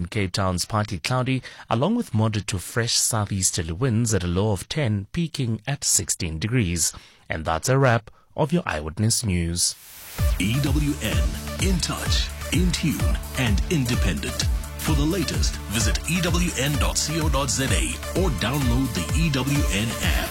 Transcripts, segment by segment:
and Cape Town's partly cloudy, along with moderate to fresh southeasterly winds at a low of 10, peaking at 16 degrees. And that's a wrap of your Eyewitness News. EWN, in touch, in tune, and independent. For the latest, visit ewn.co.za or download the EWN app.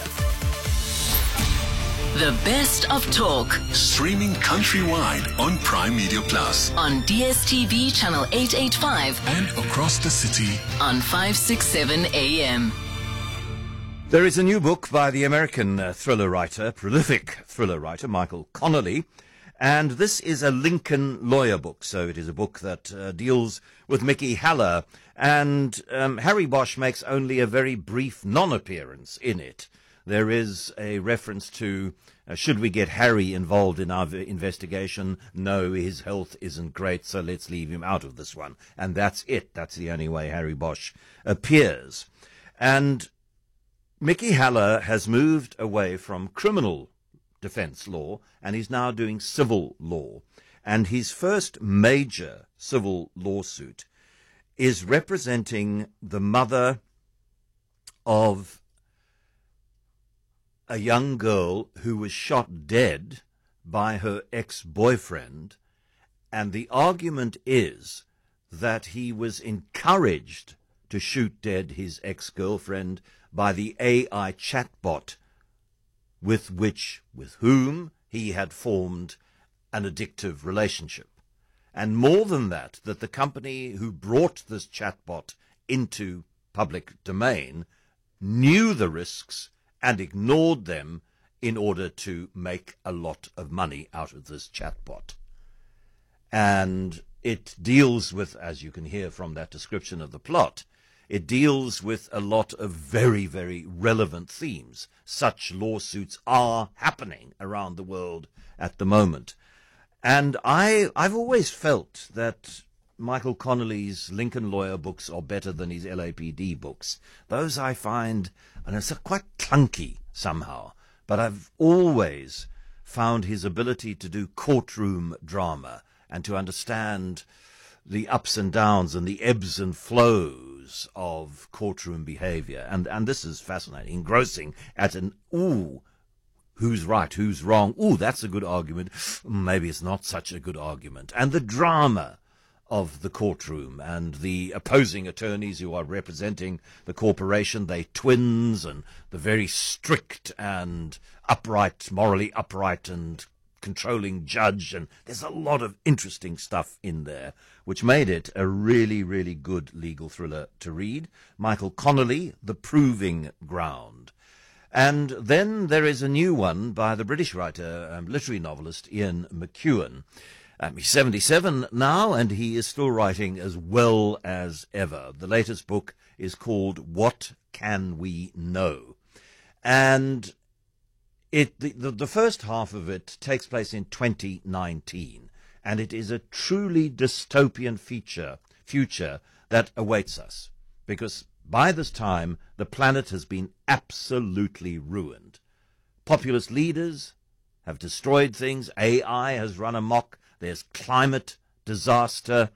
The best of talk. Streaming countrywide on Prime Media Plus. On DSTV channel 885. And across the city on 567 AM. There is a new book by the American prolific thriller writer, Michael Connelly. And this is a Lincoln lawyer book. So it is a book that deals with Mickey Haller. And Harry Bosch makes only a very brief non-appearance in it. There is a reference to, should we get Harry involved in our investigation? No, his health isn't great, so let's leave him out of this one. And that's it. That's the only way Harry Bosch appears. And Mickey Haller has moved away from criminal defense law, and he's now doing civil law. And his first major civil lawsuit is representing the mother of a young girl who was shot dead by her ex-boyfriend, and the argument is that he was encouraged to shoot dead his ex-girlfriend by the AI chatbot with whom he had formed an addictive relationship. And more than that the company who brought this chatbot into public domain knew the risks and ignored them in order to make a lot of money out of this chatbot. And it deals with, as you can hear from that description of the plot, it deals with a lot of very, very relevant themes. Such lawsuits are happening around the world at the moment. And I've always felt that Michael Connelly's Lincoln lawyer books are better than his LAPD books. Those I find, and it's quite clunky somehow, but I've always found his ability to do courtroom drama and to understand the ups and downs and the ebbs and flows of courtroom behavior. And this is fascinating, engrossing at an, who's right, who's wrong, that's a good argument, maybe it's not such a good argument. And the drama of the courtroom and the opposing attorneys who are representing the corporation, they twins, and the very strict and upright, morally upright and controlling judge, and there's a lot of interesting stuff in there, which made it a really, really good legal thriller to read. Michael Connelly, The Proving Ground. And then there is a new one by the British writer, literary novelist Ian McEwan. He's 77 now, and he is still writing as well as ever. The latest book is called What Can We Know? And the first half of it takes place in 2019, and it is a truly dystopian future that awaits us, because by this time the planet has been absolutely ruined. Populist leaders have destroyed things. AI has run amok. There's climate disaster.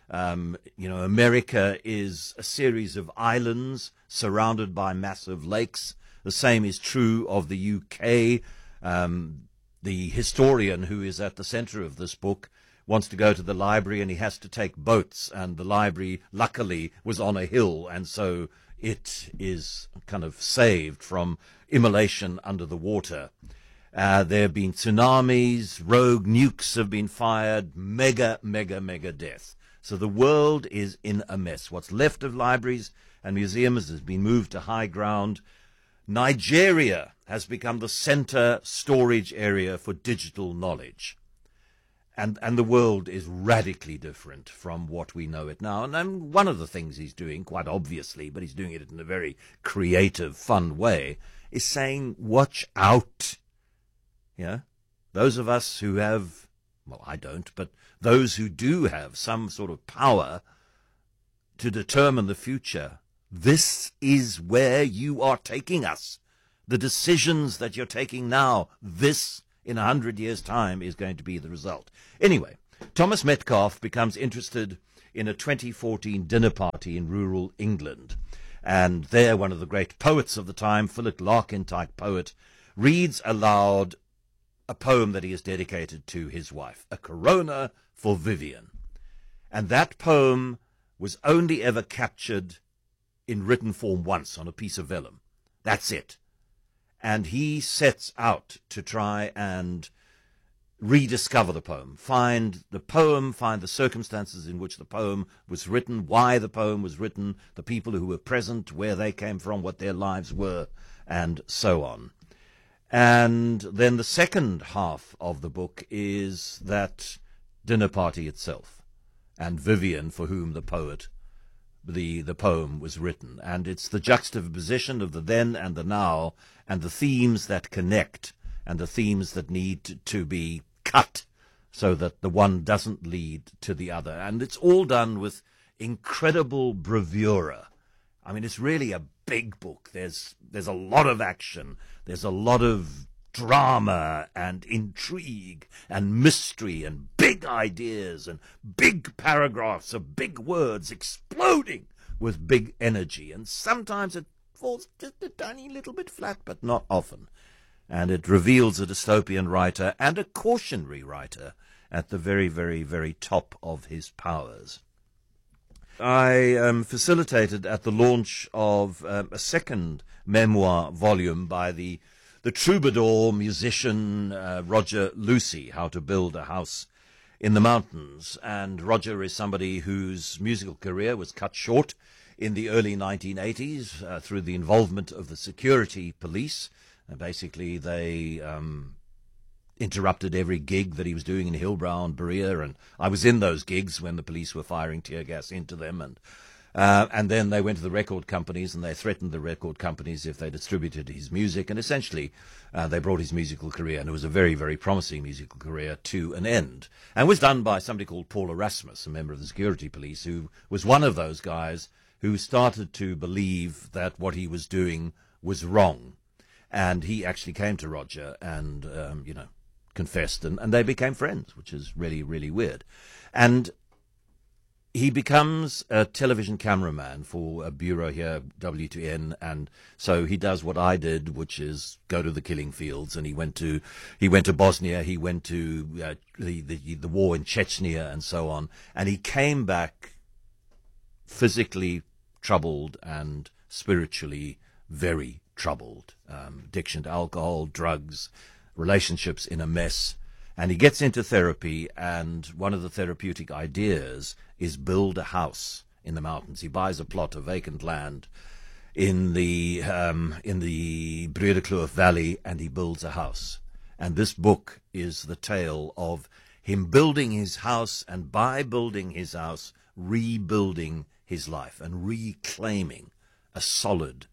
America is a series of islands surrounded by massive lakes. The same is true of the UK. The historian who is at the center of this book wants to go to the library, and he has to take boats, and the library luckily was on a hill, and so it is kind of saved from immolation under the water. There have been tsunamis, rogue nukes have been fired, mega death. So the world is in a mess. What's left of libraries and museums has been moved to high ground. Nigeria has become the center storage area for digital knowledge. And the world is radically different from what we know it now. And one of the things he's doing, quite obviously, but he's doing it in a very creative, fun way, is saying, watch out. Yeah, those of us who have, well, I don't, but those who do have some sort of power to determine the future, this is where you are taking us. The decisions that you're taking now, this in 100 years' time is going to be the result. Anyway, Thomas Metcalf becomes interested in a 2014 dinner party in rural England. And there, one of the great poets of the time, Philip Larkin-type poet, reads aloud a poem that he has dedicated to his wife, A Corona for Vivian. And that poem was only ever captured in written form once on a piece of vellum. That's it. And he sets out to try and rediscover the poem, find the circumstances in which the poem was written, why the poem was written, the people who were present, where they came from, what their lives were, and so on. And then the second half of the book is that dinner party itself, and Vivian, for whom the poem was written. And it's the juxtaposition of the then and the now, and the themes that connect, and the themes that need to be cut so that the one doesn't lead to the other. And it's all done with incredible bravura. I mean, it's really a big book. There's a lot of action. There's a lot of drama and intrigue and mystery and big ideas and big paragraphs of big words exploding with big energy. And sometimes it falls just a tiny little bit flat, but not often. And it reveals a dystopian writer and a cautionary writer at the very, very, very top of his powers. I facilitated at the launch of a second memoir volume by the troubadour musician Roger Lucey, How to Build a House in the Mountains. And Roger is somebody whose musical career was cut short in the early 1980s through the involvement of the security police. Basically, they interrupted every gig that he was doing in Hillbrow and Berea, and I was in those gigs when the police were firing tear gas into them, and then they went to the record companies and they threatened the record companies if they distributed his music, and essentially they brought his musical career, and it was a very, very promising musical career, to an end. And it was done by somebody called Paul Erasmus, a member of the security police, who was one of those guys who started to believe that what he was doing was wrong. And he actually came to Roger and, confessed, and they became friends, which is really, really weird. And he becomes a television cameraman for a bureau here, W2N, and so he does what I did, which is go to the killing fields. And he went to Bosnia, he went to the war in Chechnya, and so on. And he came back physically troubled and spiritually very troubled. Addiction to alcohol, drugs, relationships in a mess. And he gets into therapy, and one of the therapeutic ideas is build a house in the mountains. He buys a plot of vacant land in the Breedekloof Valley, and he builds a house. And this book is the tale of him building his house, and by building his house, rebuilding his life and reclaiming a solid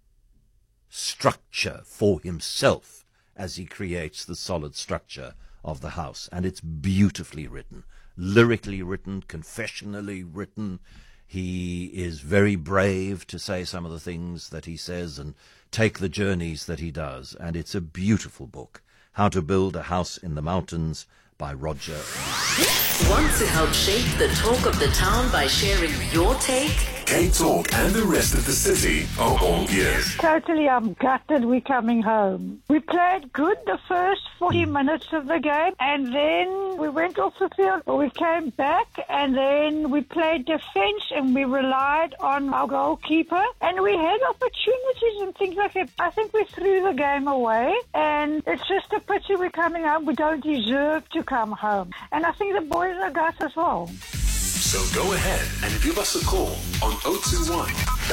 structure for himself as he creates the solid structure of the house. And it's beautifully written, lyrically written, confessionally written. He is very brave to say some of the things that he says and take the journeys that he does. And it's a beautiful book, How to Build a House in the Mountains by Roger. Want to help shape the talk of the town by sharing your take? K-Talk and the rest of the city are all ears. Totally, I'm gutted we're coming home. We played good the first 40 minutes of the game, and then we went off the field. We came back, and then we played defense, and we relied on our goalkeeper, and we had opportunities and things like that. I think we threw the game away, and it's just a pity we're coming home. We don't deserve to come home. And I think the boys are gutted as well. So go ahead and give us a call on 021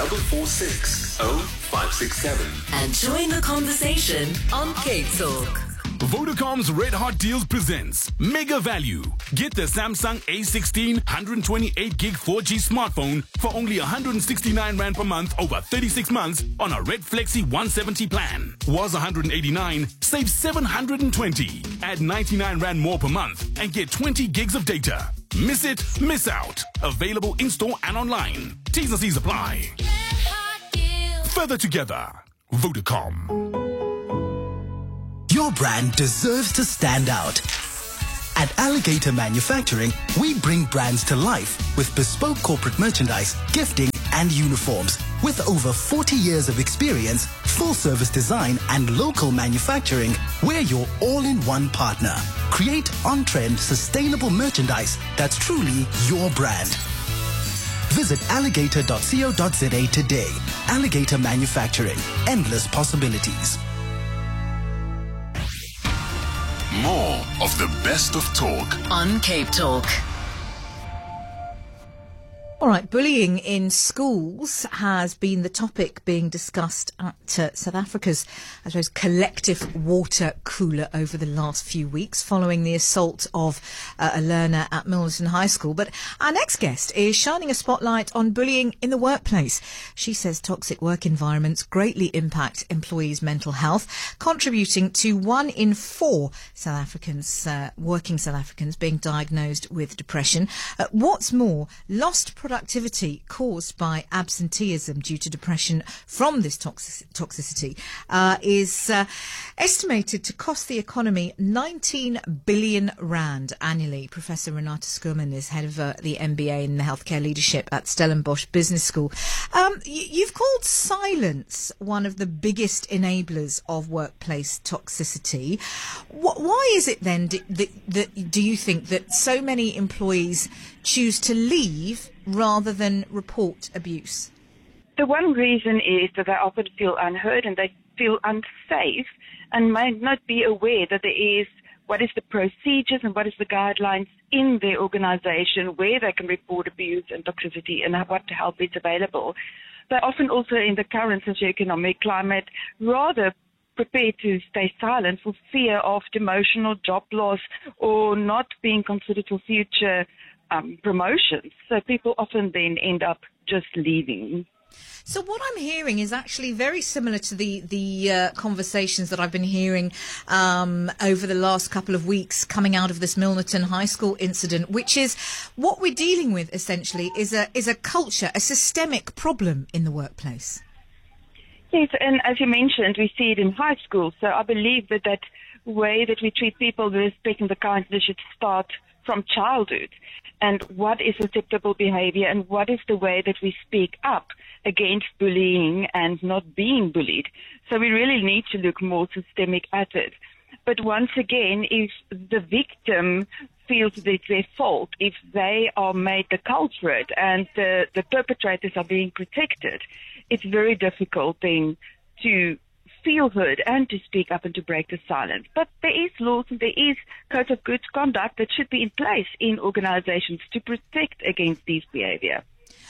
446 0567 And join the conversation on K-Talk. Vodacom's Red Hot Deals presents Mega Value. Get the Samsung A16 128 gig 4G smartphone for only 169 Rand per month over 36 months on a Red Flexi 170 plan. Was 189, save 720. Add 99 Rand more per month and get 20 gigs of data. Miss it, miss out. Available in-store and online. T's and C's apply. Further together. Vodacom. Your brand deserves to stand out. At Alligator Manufacturing, we bring brands to life with bespoke corporate merchandise, gifting, and uniforms. With over 40 years of experience, full-service design, and local manufacturing, we're your all-in-one partner. Create on-trend, sustainable merchandise that's truly your brand. Visit alligator.co.za today. Alligator Manufacturing. Endless possibilities. More of the best of talk on Cape Talk. All right, bullying in schools has been the topic being discussed at South Africa's, I suppose, collective water cooler over the last few weeks following the assault of a learner at Milnerton High School. But our next guest is shining a spotlight on bullying in the workplace. She says toxic work environments greatly impact employees' mental health, contributing to 1 in 4 South Africans, working South Africans, being diagnosed with depression. What's more, lost productivity caused by absenteeism due to depression from this toxicity is estimated to cost the economy 19 billion rand annually. Professor Renata Schoeman is head of the MBA in healthcare leadership at Stellenbosch Business School. You've called silence one of the biggest enablers of workplace toxicity. Why is it then do you think that so many employees choose to leave rather than report abuse? The one reason is that they often feel unheard and they feel unsafe and might not be aware that there is what is the procedures and what is the guidelines in their organization where they can report abuse and toxicity and what help is available. They're often also in the current socioeconomic climate rather prepared to stay silent for fear of demotion or job loss or not being considered for future promotions. So people often then end up just leaving. So what I'm hearing is actually very similar to the conversations that I've been hearing over the last couple of weeks coming out of this Milnerton High School incident, which is what we're dealing with essentially is a culture, a systemic problem in the workplace. Yes, and as you mentioned, we see it in high school. So I believe that way that we treat people with respect and the kindness should start from childhood. And what is acceptable behavior and what is the way that we speak up against bullying and not being bullied. So we really need to look more systemic at it. But once again, if the victim feels that it's their fault, if they are made the culprit and the perpetrators are being protected, it's very difficult then to feel heard and to speak up and to break the silence. But there is laws and there is codes of good conduct that should be in place in organizations to protect against these behavior.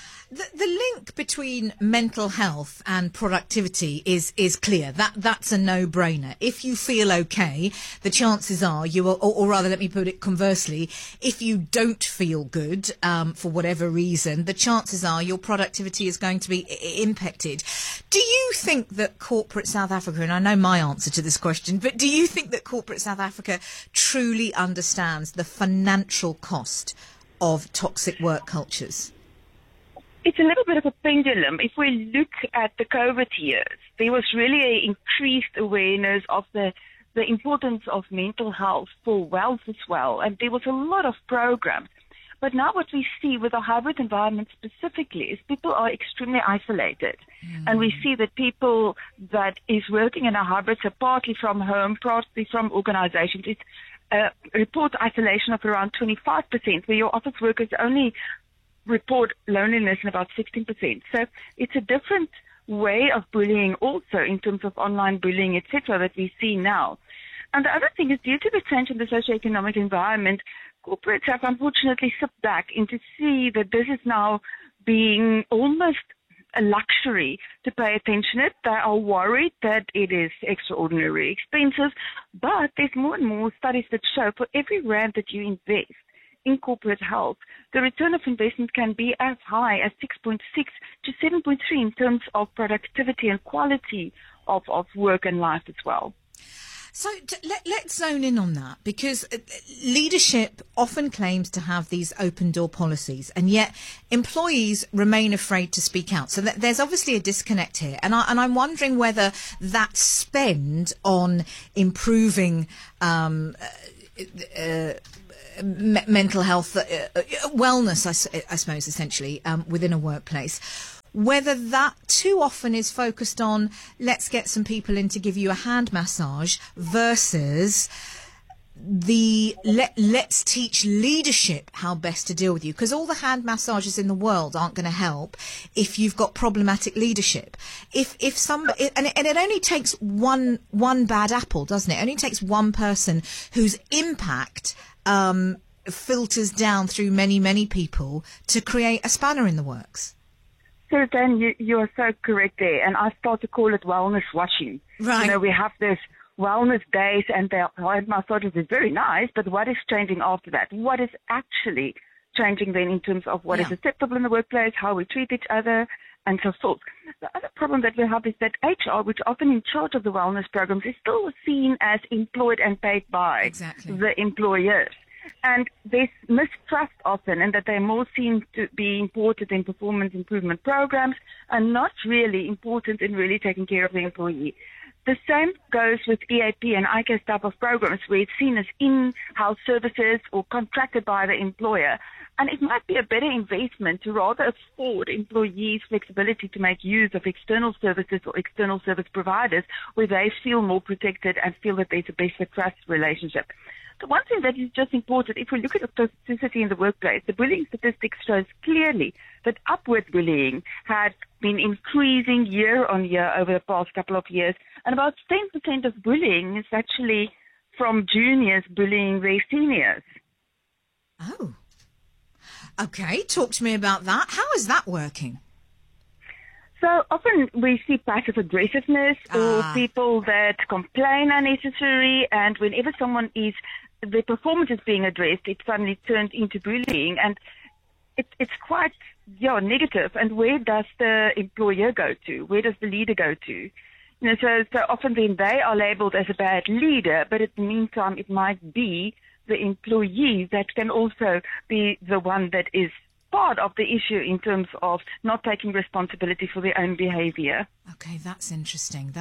The link between mental health and productivity is clear. That's a no-brainer. If you feel okay, the chances are you are, or rather, let me put it conversely, if you don't feel good for whatever reason, the chances are your productivity is going to be impacted. Do you think that corporate South Africa, and I know my answer to this question, but do you think that corporate South Africa truly understands the financial cost of toxic work cultures? It's a little bit of a pendulum. If we look at the COVID years, there was really an increased awareness of the importance of mental health for wealth as well. And there was a lot of programs. But now what we see with the hybrid environment specifically is people are extremely isolated. And we see that people that is working in a hybrid, so partly from home, partly from organizations, it's report isolation of around 25%, where your office workers only report loneliness in about 16%. So it's a different way of bullying also in terms of online bullying, etc., that we see now. And the other thing is, due to the change in the socioeconomic environment, corporates have unfortunately slipped back into see that this is now being almost a luxury to pay attention to it. They are worried that it is extraordinarily expensive, but there's more and more studies that show for every rand that you invest in corporate health, the return of investment can be as high as 6.6 to 7.3 in terms of productivity and quality of work and life as well. So let's zone in on that, because leadership often claims to have these open door policies, and yet employees remain afraid to speak out. So there's obviously a disconnect here, and I'm wondering whether that spend on improving mental health, wellness, I suppose, essentially, within a workplace. Whether that too often is focused on, let's get some people in to give you a hand massage versus let's teach leadership how best to deal with you, because all the hand massages in the world aren't going to help if you've got problematic leadership. If somebody, and it only takes one bad apple, doesn't it? It only takes one person whose impact filters down through many people to create a spanner in the works. So Dan, you are so correct there, and I start to call it wellness washing. Right. You know, we have this wellness days, and the hand massages is very nice, but what is changing after that? What is actually changing then in terms of what is acceptable in the workplace, how we treat each other, and so forth? The other problem that we have is that HR, which often in charge of the wellness programs, is still seen as employed and paid by the employers. And there's mistrust often, and that they're more seen to be important in performance improvement programs and not really important in really taking care of the employee. The same goes with EAP and ICAS type of programs where it's seen as in-house services or contracted by the employer. And it might be a better investment to rather afford employees flexibility to make use of external services or external service providers where they feel more protected and feel that there's a better trust relationship. The one thing that is just important, if we look at the toxicity in the workplace, the bullying statistics shows clearly that upward bullying had been increasing year on year over the past couple of years. And about 10% of bullying is actually from juniors bullying their seniors. Oh. Okay, talk to me about that. How is that working? So often we see passive aggressiveness or people that complain unnecessarily, and whenever someone their performance is being addressed, it suddenly turns into bullying, and it's quite negative. And where does the employer go to? Where does the leader go to? You know, so often then they are labeled as a bad leader, but in the meantime it might be the employee that can also be the one that is part of the issue in terms of not taking responsibility for their own behavior. Okay, that's interesting.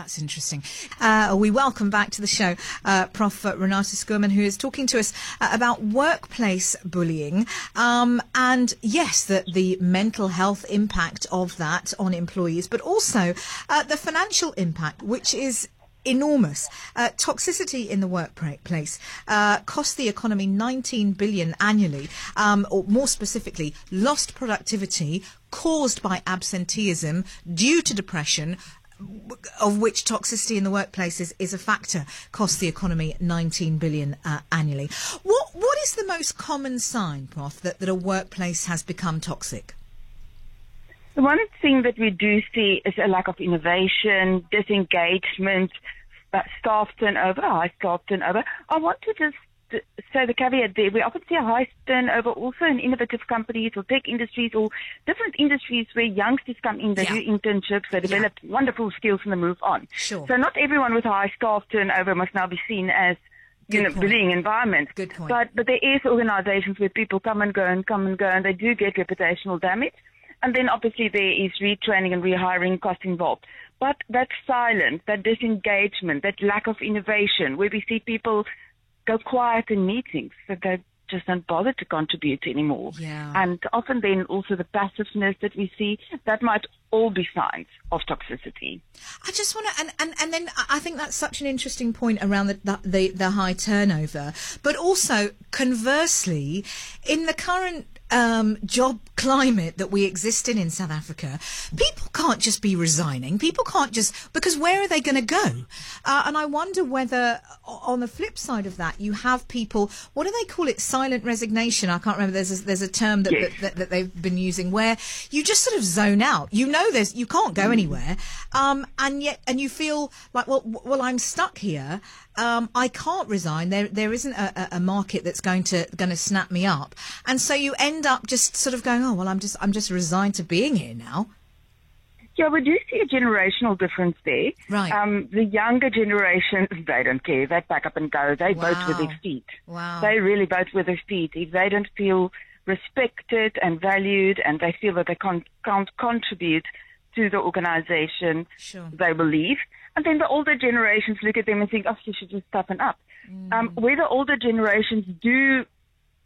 We welcome back to the show Prof. Renate Schoeman, who is talking to us about workplace bullying and, yes, the mental health impact of that on employees, but also the financial impact, which is enormous. Toxicity in the workplace costs the economy 19 billion annually, or more specifically, lost productivity caused by absenteeism due to depression, of which toxicity in the workplace is a factor, costs the economy 19 billion annually. What is the most common sign, Prof, that a workplace has become toxic? The one thing that we do see is a lack of innovation, disengagement, staff turnover, high staff turnover. I want to just say the caveat there. We often see a high turnover also in innovative companies or tech industries or different industries where youngsters come in, they do internships, they develop wonderful skills and they move on. Sure. So not everyone with high staff turnover must now be seen as bullying environments. Good point. But there is organizations where people come and go and they do get reputational damage. And then obviously there is retraining and rehiring cost involved. But that silence, that disengagement, that lack of innovation, where we see people go quiet in meetings, that they just don't bother to contribute anymore. Yeah. And often then also the passiveness that we see, that might all be signs of toxicity. I just want to, and then I think that's such an interesting point around the high turnover, but also conversely, in the current job climate that we exist in South Africa, people can't just be resigning. People can't just, because where are they going to go? And I wonder whether on the flip side of that, you have people, what do they call it? Silent resignation. I can't remember. There's a term that they've been using where you just sort of zone out. You know, you can't go anywhere. And you feel like, well, I'm stuck here. I can't resign. There isn't a market that's going to snap me up. And so you end up just sort of going, oh, well, I'm just resigned to being here now. Yeah, we do see a generational difference there. Right. The younger generations, they don't care. They pack up and go. They vote with their feet. Wow. They really vote with their feet. If they don't feel respected and valued and they feel that they can't contribute to the organization, sure, they will leave. And then the older generations look at them and think, oh, you should just toughen up. Where the older generations do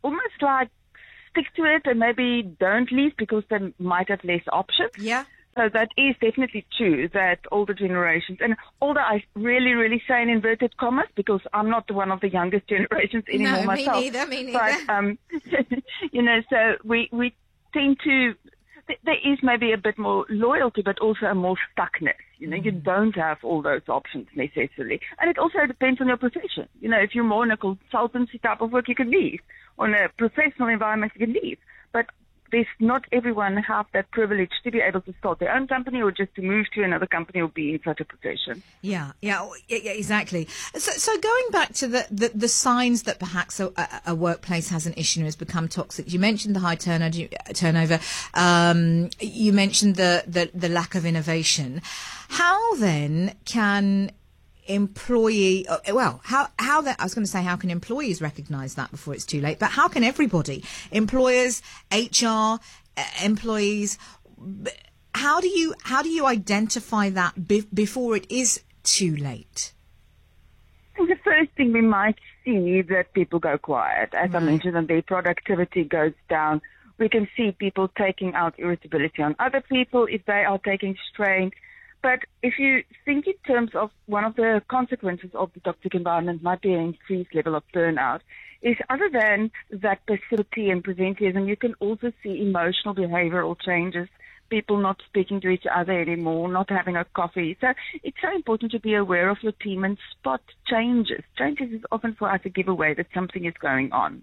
almost like stick to it and maybe don't leave because they might have less options. Yeah. So that is definitely true, that older generations, and older I really, really say in inverted commas because I'm not one of the youngest generations anymore myself. Me neither. But, so we tend to, there is maybe a bit more loyalty, but also a more stuckness. You don't have all those options necessarily. And it also depends on your profession. If you're more in a consultancy type of work, you can leave. On a professional environment, you can leave. But there's not everyone have that privilege to be able to start their own company or just to move to another company or be in such a profession. Yeah, exactly. So going back to the signs that perhaps a workplace has an issue and has become toxic. You mentioned the high turnover. You mentioned the lack of innovation. How then can employee, how can employees recognise that before it's too late? But how can everybody, employers, HR, employees, how do you identify that before it is too late? I think the first thing we might see is that people go quiet. As I mentioned, and their productivity goes down. We can see people taking out irritability on other people if they are taking strain. But if you think in terms of one of the consequences of the toxic environment might be an increased level of burnout, is other than that passivity and presenteeism, you can also see emotional behavioral changes, people not speaking to each other anymore, not having a coffee. So it's so important to be aware of your team and spot changes. Changes is often for us a giveaway that something is going on.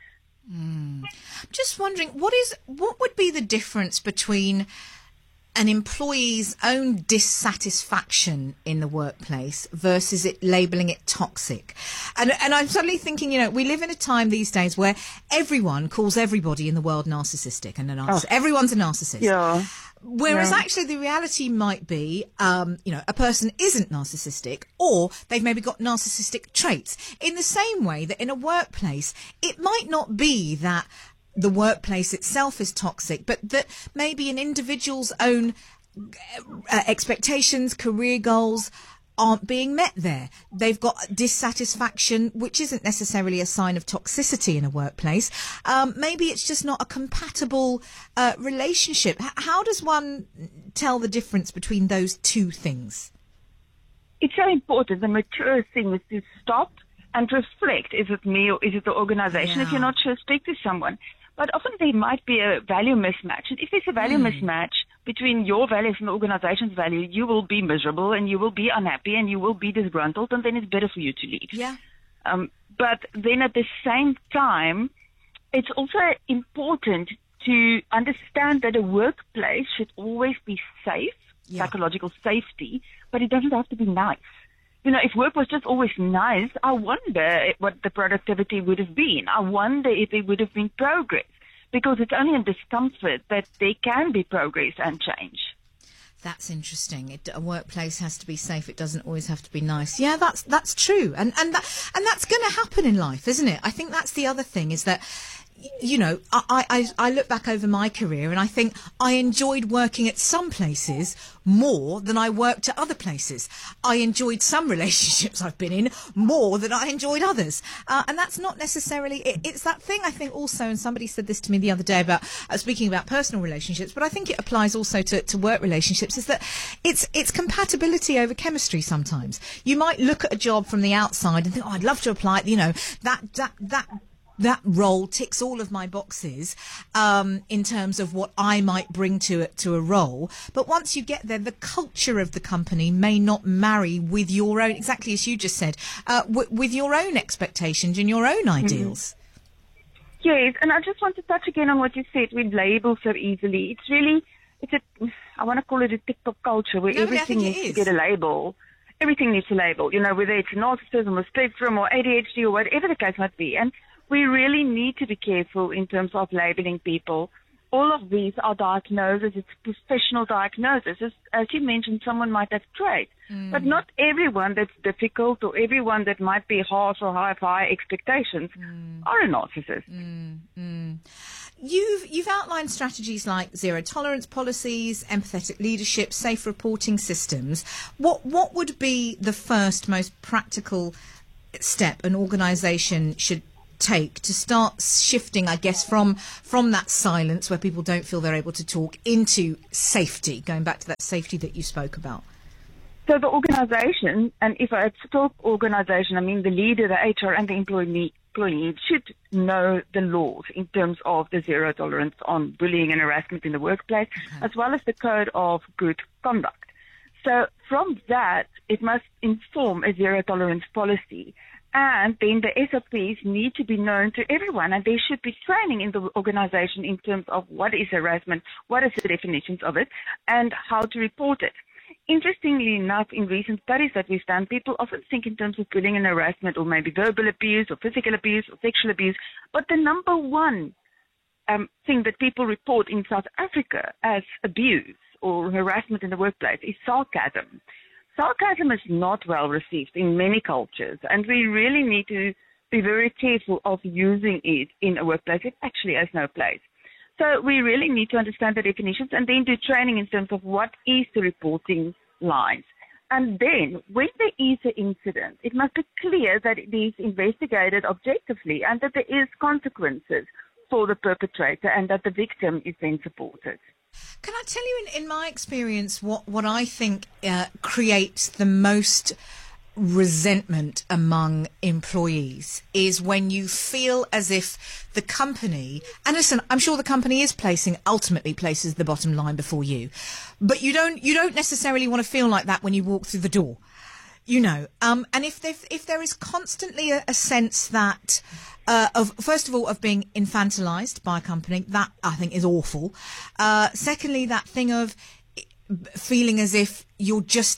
Just wondering, what would be the difference between an employee's own dissatisfaction in the workplace versus it labelling it toxic? And I'm suddenly thinking, we live in a time these days where everyone calls everybody in the world narcissistic and a narcissist. Everyone's a narcissist. Yeah. Whereas actually the reality might be, a person isn't narcissistic or they've maybe got narcissistic traits. In the same way that in a workplace, it might not be that the workplace itself is toxic, but that maybe an individual's own expectations, career goals aren't being met there. They've got dissatisfaction, which isn't necessarily a sign of toxicity in a workplace. Maybe it's just not a compatible relationship. How does one tell the difference between those two things? It's so important. The mature thing is to stop and reflect. Is it me or is it the organization? If you're not sure, speak to someone. But often there might be a value mismatch. And if there's a value mismatch between your values and the organization's value, you will be miserable and you will be unhappy and you will be disgruntled, and then it's better for you to leave. Yeah. But then at the same time, it's also important to understand that a workplace should always be safe, psychological safety, but it doesn't have to be nice. If work was just always nice, I wonder what the productivity would have been. I wonder if there would have been progress, because it's only in discomfort that there can be progress and change. That's interesting. A workplace has to be safe. It doesn't always have to be nice. Yeah, that's true. And that's going to happen in life, isn't it? I think that's the other thing, is that, I look back over my career and I think I enjoyed working at some places more than I worked at other places. I enjoyed some relationships I've been in more than I enjoyed others. And that's not necessarily, it's that thing I think also, and somebody said this to me the other day about speaking about personal relationships, but I think it applies also to work relationships, is that it's compatibility over chemistry sometimes. You might look at a job from the outside and think, I'd love to apply it, that role ticks all of my boxes in terms of what I might bring to a role. But once you get there, the culture of the company may not marry with your own, exactly as you just said, with your own expectations and your own ideals. Yes, and I just want to touch again on what you said. We label so easily. I want to call it a TikTok culture where everything needs to get a label. Everything needs a label, whether it's narcissism or spectrum or ADHD or whatever the case might be. And we really need to be careful in terms of labeling people. All of these are diagnoses. It's professional diagnoses. As you mentioned, someone might have traits, but not everyone that's difficult or everyone that might be harsh or have high expectations are a narcissist. You've outlined strategies like zero tolerance policies, empathetic leadership, safe reporting systems. What would be the first most practical step an organisation should take to start shifting, I guess, from that silence where people don't feel they're able to talk into safety, going back to that safety that you spoke about? So the organization, and if I talk organization, I mean the leader, the HR, and the employee should know the laws in terms of the zero tolerance on bullying and harassment in the workplace, as well as the code of good conduct. So from that, it must inform a zero tolerance policy. And then the SOPs need to be known to everyone, and there should be training in the organization in terms of what is harassment, what is the definitions of it, and how to report it. Interestingly enough, in recent studies that we've done, people often think in terms of bullying and harassment, or maybe verbal abuse, or physical abuse, or sexual abuse. But the number one thing that people report in South Africa as abuse or harassment in the workplace is sarcasm. Sarcasm is not well received in many cultures, and we really need to be very careful of using it in a workplace. It actually has no place. So we really need to understand the definitions and then do training in terms of what is the reporting lines. And then when there is an incident, it must be clear that it is investigated objectively and that there is consequences for the perpetrator and that the victim is then supported. Can I tell you, in my experience, what I think creates the most resentment among employees is when you feel as if the company, and listen, I'm sure the company ultimately places the bottom line before you, but you don't necessarily want to feel like that when you walk through the door, and if there is constantly a sense that first of all, of being infantilized by a company, that I think is awful. Secondly, that thing of feeling as if you're just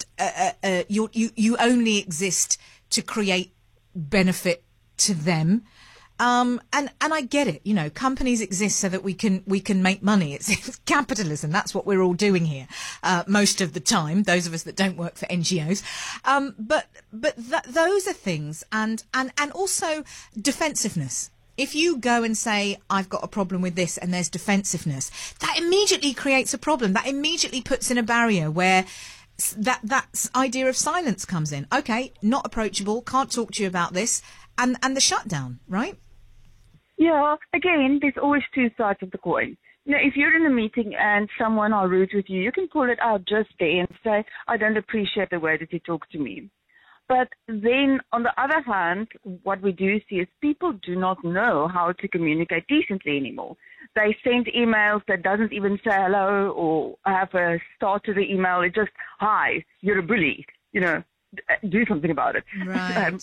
you only exist to create benefit to them. And I get it, companies exist so that we can make money. It's capitalism. That's what we're all doing here, most of the time, those of us that don't work for NGOs. But those are things, and also defensiveness. If you go and say, I've got a problem with this, and there's defensiveness, that immediately creates a problem. That immediately puts in a barrier where that idea of silence comes in. Okay, not approachable, can't talk to you about this, and the shutdown, right? Yeah, again, there's always two sides of the coin. If you're in a meeting and someone are rude with you, you can pull it out just there and say, I don't appreciate the way that you talk to me. But then, on the other hand, what we do see is people do not know how to communicate decently anymore. They send emails that doesn't even say hello or have a start to the email. It's just, hi, you're a bully, do something about it. Right.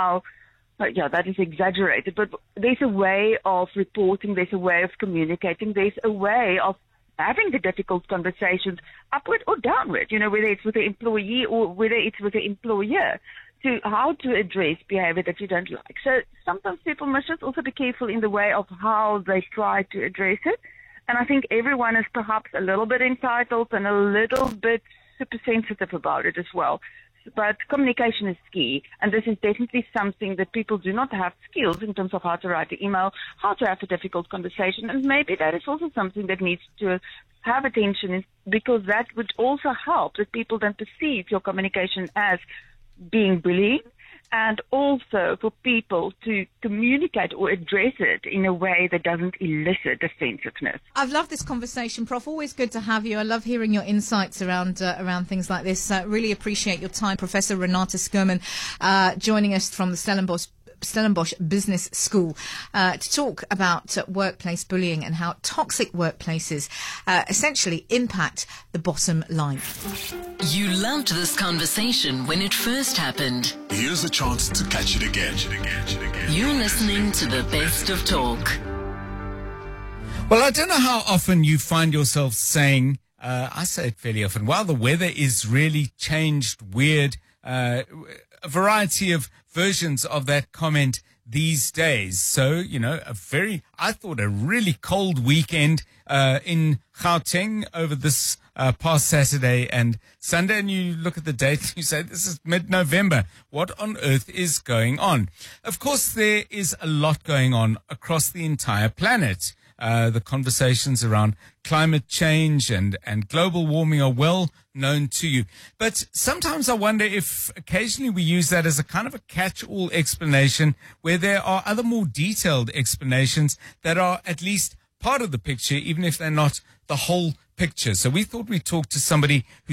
Yeah, that is exaggerated, but there's a way of reporting, there's a way of communicating, there's a way of having the difficult conversations upward or downward, whether it's with the employee or whether it's with the employer, to how to address behavior that you don't like. So sometimes people must just also be careful in the way of how they try to address it. And I think everyone is perhaps a little bit entitled and a little bit super sensitive about it as well. But communication is key, and this is definitely something that people do not have skills in terms of how to write an email, how to have a difficult conversation, and maybe that is also something that needs to have attention, because that would also help that people don't perceive your communication as being bullying, and also for people to communicate or address it in a way that doesn't elicit defensiveness. I've loved this conversation, Prof. Always good to have you. I love hearing your insights around things like this. Really appreciate your time. Professor Renata Schoeman joining us from the Stellenbosch Business School to talk about workplace bullying and how toxic workplaces essentially impact the bottom line. You loved this conversation when it first happened. Here's a chance to catch it again. You're listening to the best of talk. Well, I don't know how often you find yourself saying, I say it fairly often, wow, the weather is really changed, weird, a variety of versions of that comment these days. So, I thought a really cold weekend in Gauteng over this past Saturday and Sunday, and you look at the date and you say, this is mid-November. What on earth is going on? Of course, there is a lot going on across the entire planet. The conversations around climate change and global warming are well known to you. But sometimes I wonder if occasionally we use that as a kind of a catch-all explanation where there are other more detailed explanations that are at least part of the picture, even if they're not the whole picture. So we thought we'd talk to somebody who